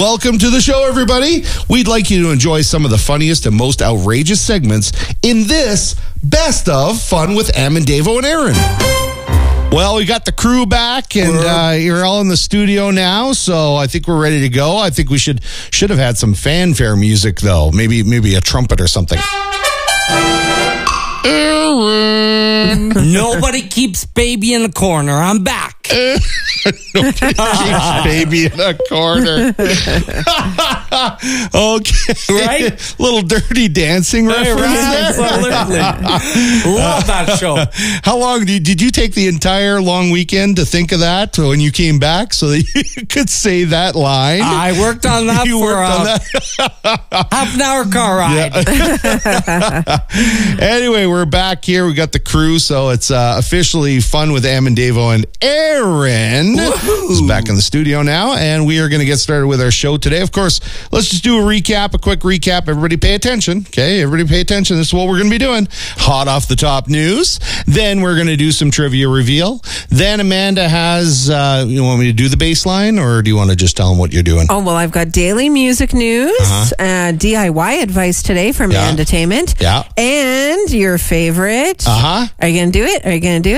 Welcome to the show, everybody. We'd like you to enjoy some of the funniest and most outrageous segments in this Best of Fun with Am and Davo and Aaron. Well, we got the crew back, and you're all in the studio now, so I think we're ready to go. I think we should have had some fanfare music, though. Maybe a trumpet or something. Aaron. Nobody keeps baby in the corner. I'm back. Nobody keeps baby in a corner. Okay. Right? Little Dirty Dancing reference there. Absolutely. Love that show. How long did you take the entire long weekend to think of that when you came back so that you could say that line? I worked on that half an hour car ride. Yeah. Anyway, we're back here. We got the crew, so it's officially Fun with Am and Davo and Aaron is back in the studio now, and we are going to get started with our show today. Of course, let's just do a quick recap. Everybody pay attention, okay? Everybody pay attention. This is what we're going to be doing. Hot off the top news. Then we're going to do some trivia reveal. Then Amanda has, you want me to do the baseline, or do you want to just tell them what you're doing? Oh, well, I've got daily music news, DIY advice today from Mandatainment, and your favorite. Are you going to do it?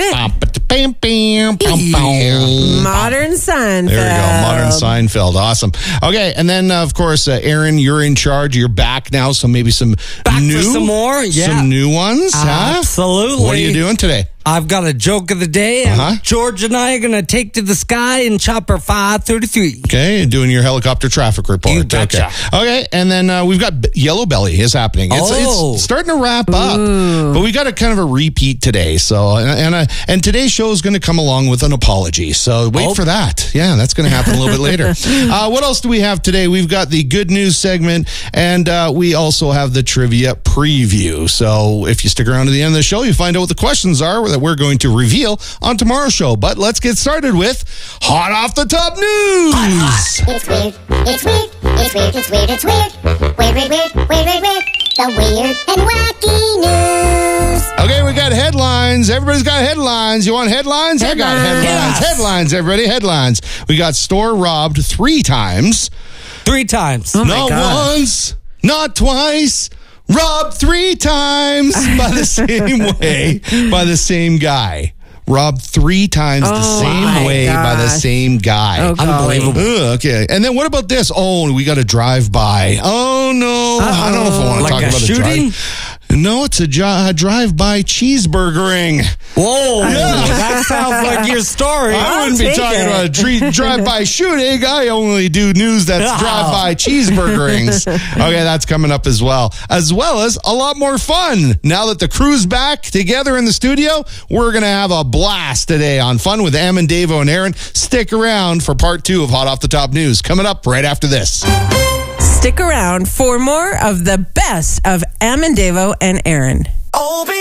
Modern Seinfeld. There we go. Modern Seinfeld. Awesome. Okay. And then, of course, Aaron, you're in charge. You're back now. So maybe some some more. Yeah. Some new ones. Absolutely. What are you doing today? I've got a joke of the day, and George and I are going to take to the sky in Chopper 533. Okay, doing your helicopter traffic report. You betcha. Okay, and then we've got Yellow Belly is happening. It's starting to wrap up, but we got a kind of a repeat today. So, and today's show is going to come along with an apology. So wait for that. Yeah, that's going to happen a little bit later. What else do we have today? We've got the good news segment, and we also have the trivia preview. So if you stick around to the end of the show, you find out what the questions are that we're going to reveal on tomorrow's show. But let's get started with Hot Off the Top News. It's weird. It's weird. It's weird. It's weird. It's weird. Weird, weird, weird, weird, weird, weird. The weird and wacky news. Okay, we got headlines. Everybody's got headlines. You want headlines? I got headlines. Yes. Headlines, everybody. Headlines. We got store robbed 3 times. 3 times. Oh my Not gosh. once, not twice. Robbed 3 times by the same way, by the same guy. Robbed 3 times the same way by the same guy. Oh, unbelievable. Okay. And then what about this? Oh, we got a drive-by. Oh, no. I don't know if I want to talk Like a about shooting? No, it's a drive-by cheeseburgering. Whoa. That sounds like your story. I wouldn't be talking about a drive-by shooting. I only do news that's drive-by cheeseburgerings. Okay, that's coming up as well as a lot more fun. Now that the crew's back together in the studio, we're going to have a blast today on Fun with Am and Davo and Aaron. Stick around for part 2 of Hot Off the Top News coming up right after this. Stick around for more of the best of Am and Davo and Aaron. Oh,